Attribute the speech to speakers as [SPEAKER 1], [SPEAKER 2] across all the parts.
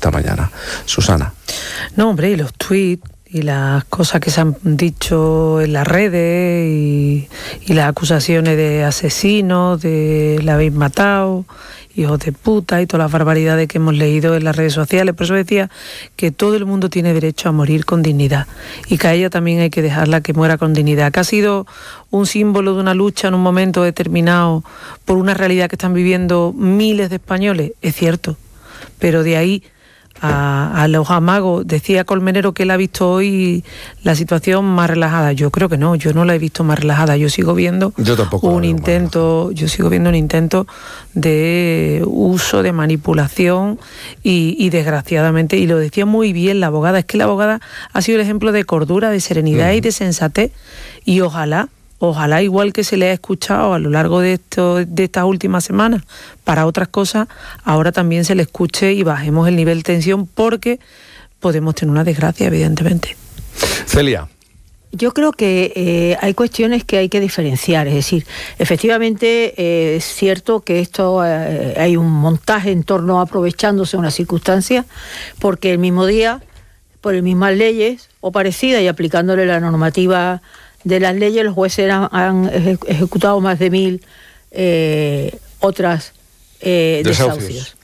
[SPEAKER 1] esta mañana. Susana.
[SPEAKER 2] No, hombre, y los tuits y las cosas que se han dicho en las redes y las acusaciones de asesinos, de la habéis matado, hijos de puta, y todas las barbaridades que hemos leído en las redes sociales. Por eso decía que todo el mundo tiene derecho a morir con dignidad y que a ella también hay que dejarla que muera con dignidad, que ha sido un símbolo de una lucha en un momento determinado por una realidad que están viviendo miles de españoles, es cierto, pero de ahí a los amagos. Decía Colmenero que él ha visto hoy la situación más relajada. Yo creo que no, yo no la he visto más relajada. Yo sigo viendo un intento de uso, de manipulación y desgraciadamente, y lo decía muy bien la abogada, es que la abogada ha sido el ejemplo de cordura, de serenidad y de sensatez, y ojalá, igual que se le ha escuchado a lo largo de estas últimas semanas para otras cosas, ahora también se le escuche y bajemos el nivel de tensión, porque podemos tener una desgracia, evidentemente.
[SPEAKER 1] Celia.
[SPEAKER 3] Yo creo que hay cuestiones que hay que diferenciar. Es decir, efectivamente es cierto que esto hay un montaje en torno a aprovechándose de una circunstancia, porque el mismo día, por las mismas leyes o parecidas y aplicándole la normativa de las leyes, los jueces han ejecutado más de 1.000 otras desahucios.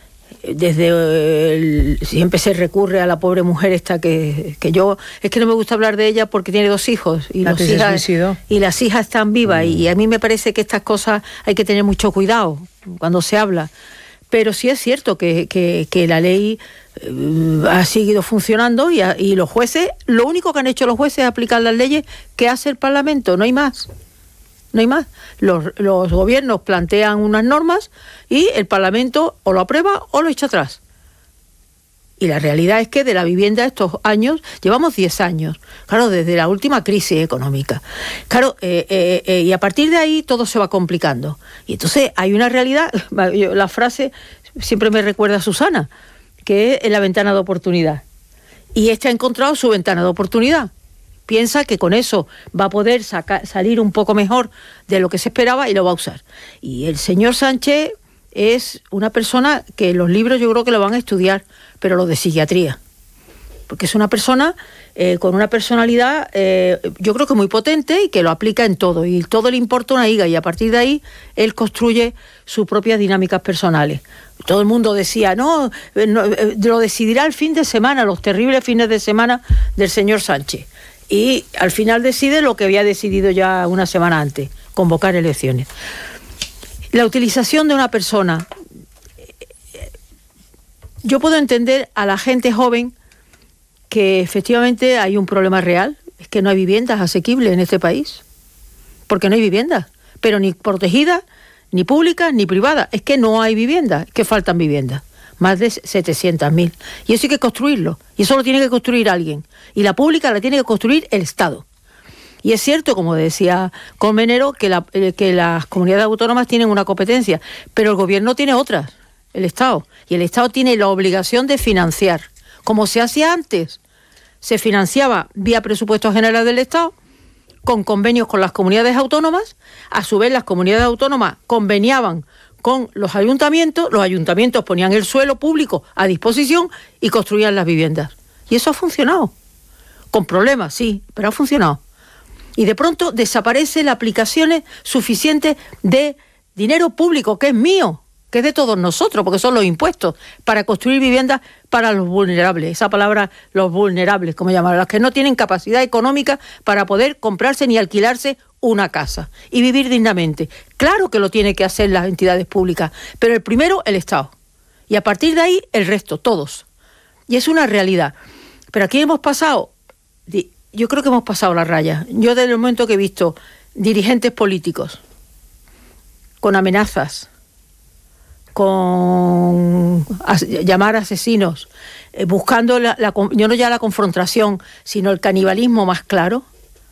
[SPEAKER 3] Siempre se recurre a la pobre mujer esta que yo, es que no me gusta hablar de ella porque tiene 2 hijos y las hijas están vivas, y a mí me parece que estas cosas hay que tener mucho cuidado cuando se habla. Pero sí es cierto que la ley ha seguido funcionando y los jueces, lo único que han hecho los jueces es aplicar las leyes que hace el Parlamento, no hay más. No hay más. Los gobiernos plantean unas normas y el Parlamento o lo aprueba o lo echa atrás. Y la realidad es que de la vivienda estos años, llevamos 10 años, claro, desde la última crisis económica. Claro, y a partir de ahí todo se va complicando. Y entonces hay una realidad, la frase siempre me recuerda a Susana, que es la ventana de oportunidad. Y ha encontrado su ventana de oportunidad. Piensa que con eso va a poder salir un poco mejor de lo que se esperaba y lo va a usar. Y el señor Sánchez es una persona que los libros yo creo que lo van a estudiar, pero lo de psiquiatría. Porque es una persona con una personalidad yo creo que muy potente y que lo aplica en todo. Y todo le importa una higa, y a partir de ahí él construye sus propias dinámicas personales. Todo el mundo decía, no, lo decidirá el fin de semana, los terribles fines de semana del señor Sánchez. Y al final decide lo que había decidido ya una semana antes, convocar elecciones. La utilización de una persona. Yo puedo entender a la gente joven que efectivamente hay un problema real, es que no hay viviendas asequibles en este país, porque no hay viviendas, pero ni protegidas, ni públicas, ni privadas, es que no hay viviendas, es que faltan viviendas. Más de 700.000. Y eso hay que construirlo. Y eso lo tiene que construir alguien. Y la pública la tiene que construir el Estado. Y es cierto, como decía Colmenero, que las comunidades autónomas tienen una competencia, pero el gobierno tiene otras, el Estado. Y el Estado tiene la obligación de financiar. Como se hacía antes, se financiaba vía presupuesto general del Estado, con convenios con las comunidades autónomas. A su vez, las comunidades autónomas conveniaban con los ayuntamientos ponían el suelo público a disposición y construían las viviendas. Y eso ha funcionado. Con problemas, sí, pero ha funcionado. Y de pronto desaparecen las aplicaciones suficientes de dinero público, que es mío, que es de todos nosotros, porque son los impuestos, para construir viviendas para los vulnerables. Esa palabra, los vulnerables, como llaman, los que no tienen capacidad económica para poder comprarse ni alquilarse una casa y vivir dignamente. Claro que lo tiene que hacer las entidades públicas, pero el primero, el Estado. Y a partir de ahí, el resto, todos. Y es una realidad. Pero aquí hemos pasado, yo creo que hemos pasado la raya. Yo desde el momento que he visto dirigentes políticos con amenazas, con llamar asesinos, buscando yo no ya la confrontación, sino el canibalismo más claro.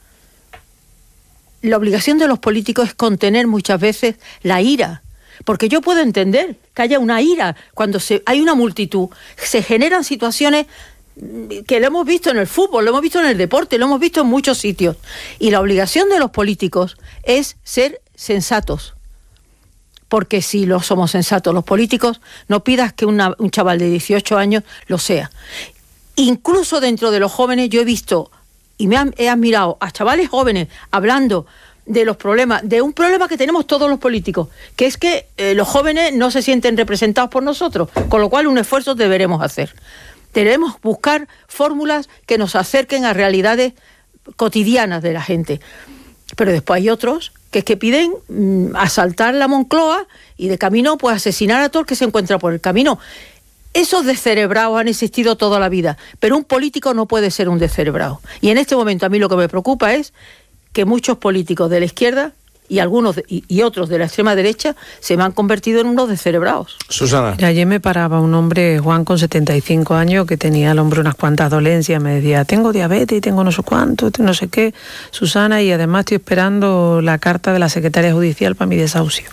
[SPEAKER 3] La obligación de los políticos es contener muchas veces la ira, porque yo puedo entender que haya una ira cuando hay una multitud, se generan situaciones que lo hemos visto en el fútbol, lo hemos visto en el deporte, lo hemos visto en muchos sitios, y la obligación de los políticos es ser sensatos, porque si no somos sensatos los políticos, no pidas que un chaval de 18 años lo sea. Incluso dentro de los jóvenes yo he visto y he admirado a chavales jóvenes hablando de los problemas, de un problema que tenemos todos los políticos, que es que los jóvenes no se sienten representados por nosotros, con lo cual un esfuerzo deberemos hacer. Debemos buscar fórmulas que nos acerquen a realidades cotidianas de la gente. Pero después hay otros que es que piden asaltar la Moncloa y de camino pues asesinar a todo el que se encuentra por el camino. Esos descerebrados han existido toda la vida, pero un político no puede ser un descerebrado. Y en este momento a mí lo que me preocupa es que muchos políticos de la izquierda y algunos y otros de la extrema derecha se me han convertido en unos descerebrados.
[SPEAKER 1] Susana.
[SPEAKER 2] Ayer me paraba un hombre, Juan, con 75 años, que tenía al hombre unas cuantas dolencias. Me decía, tengo diabetes, tengo no sé cuánto, no sé qué, Susana, y además estoy esperando la carta de la secretaria judicial para mi desahucio.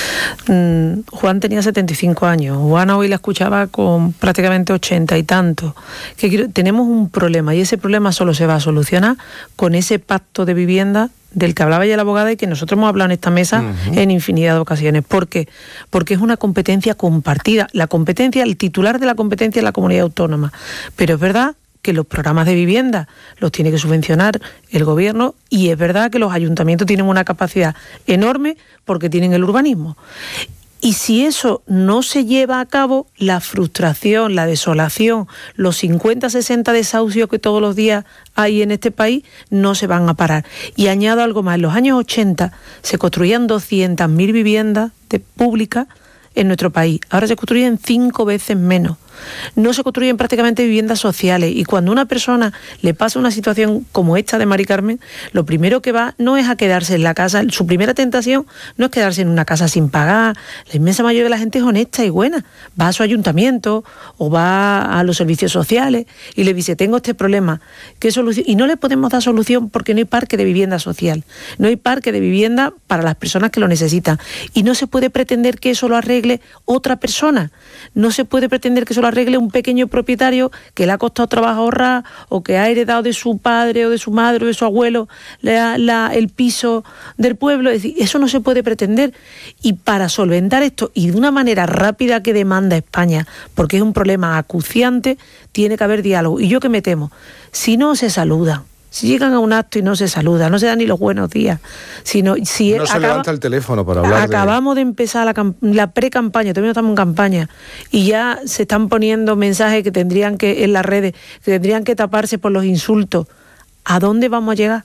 [SPEAKER 2] Juan tenía 75 años, Juana hoy la escuchaba con prácticamente 80 y tantos. Tenemos un problema y ese problema solo se va a solucionar con ese pacto de vivienda del que hablaba ya la abogada y que nosotros hemos hablado en esta mesa en infinidad de ocasiones. ¿Por qué? Porque es una competencia compartida. La competencia, el titular de la competencia es la comunidad autónoma. Pero es verdad que los programas de vivienda los tiene que subvencionar el gobierno y es verdad que los ayuntamientos tienen una capacidad enorme porque tienen el urbanismo. Y si eso no se lleva a cabo, la frustración, la desolación, los 50, 60 desahucios que todos los días hay en este país no se van a parar. Y añado algo más, en los años 80 se construían 200.000 viviendas públicas en nuestro país. Ahora se construyen 5 veces menos. No se construyen prácticamente viviendas sociales y cuando a una persona le pasa una situación como esta de Mari Carmen, lo primero que va no es a quedarse en la casa, su primera tentación no es quedarse en una casa sin pagar. La inmensa mayoría de la gente es honesta y buena, va a su ayuntamiento o va a los servicios sociales y le dice, tengo este problema, ¿qué solución? Y no le podemos dar solución porque no hay parque de vivienda social, no hay parque de vivienda para las personas que lo necesitan y no se puede pretender que eso lo arregle otra persona, no se puede pretender que eso lo arregle un pequeño propietario que le ha costado trabajo ahorrar o que ha heredado de su padre o de su madre o de su abuelo el piso del pueblo. Es decir, eso no se puede pretender. Y para solventar esto y de una manera rápida que demanda España, porque es un problema acuciante, tiene que haber diálogo. Y yo que me temo, si no se saludan, si llegan a un acto y no se saluda, no se dan ni los buenos días, sino si
[SPEAKER 1] no se levanta el teléfono para hablar.
[SPEAKER 2] Acabamos de empezar la pre-campaña, todavía no estamos en campaña, y ya se están poniendo mensajes que tendrían que, en las redes, que tendrían que taparse por los insultos. ¿A dónde vamos a llegar?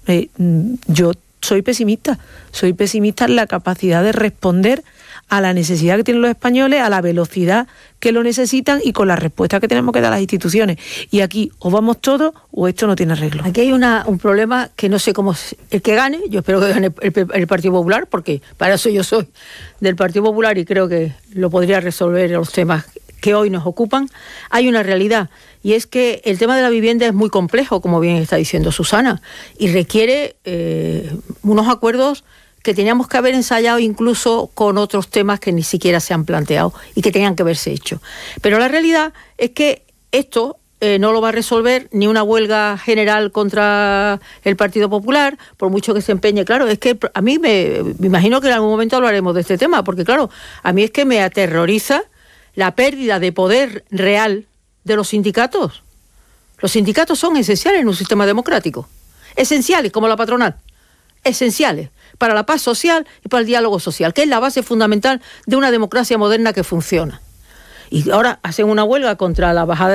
[SPEAKER 2] Yo soy pesimista en la capacidad de responder a la necesidad que tienen los españoles, a la velocidad que lo necesitan y con la respuesta que tenemos que dar a las instituciones. Y aquí o vamos todos o esto no tiene arreglo.
[SPEAKER 3] Aquí hay un problema que no sé cómo el que gane, yo espero que gane el Partido Popular, porque para eso yo soy del Partido Popular y creo que lo podría resolver los temas que hoy nos ocupan. Hay una realidad y es que el tema de la vivienda es muy complejo, como bien está diciendo Susana, y requiere unos acuerdos que teníamos que haber ensayado incluso con otros temas que ni siquiera se han planteado y que tenían que haberse hecho. Pero la realidad es que esto no lo va a resolver ni una huelga general contra el Partido Popular, por mucho que se empeñe. Claro, es que a mí me imagino que en algún momento hablaremos de este tema, porque claro, a mí es que me aterroriza la pérdida de poder real de los sindicatos. Los sindicatos son esenciales en un sistema democrático. Esenciales, como la patronal. Esenciales para la paz social y para el diálogo social, que es la base fundamental de una democracia moderna que funciona. Y ahora hacen una huelga contra la bajada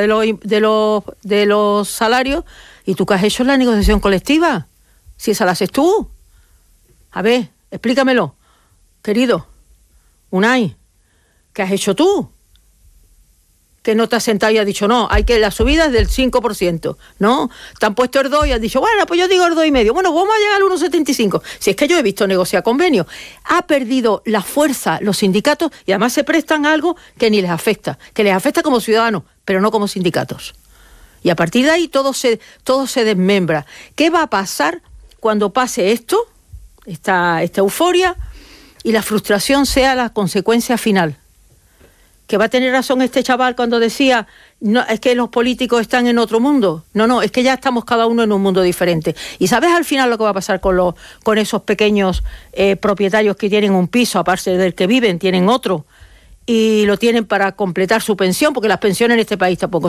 [SPEAKER 3] de los salarios, y tú qué has hecho en la negociación colectiva, si esa la haces tú. A ver, explícamelo, querido Unai, ¿qué has hecho tú? Que no te has sentado y has dicho, no, hay que la subida es del 5%, ¿no? Te han puesto el 2 y has dicho, bueno, pues yo digo el 2,5. Bueno, vamos a llegar al 1,75. Si es que yo he visto negociar convenios. Ha perdido la fuerza los sindicatos y además se prestan a algo que ni les afecta, que les afecta como ciudadanos, pero no como sindicatos. Y a partir de ahí todo se desmembra. ¿Qué va a pasar cuando pase esto, esta euforia, y la frustración sea la consecuencia final? que va a tener razón este chaval cuando decía, no, es que los políticos están en otro mundo. No, es que ya estamos cada uno en un mundo diferente. ¿Y sabes al final lo que va a pasar con esos pequeños propietarios que tienen un piso, aparte del que viven, tienen otro, y lo tienen para completar su pensión, porque las pensiones en este país tampoco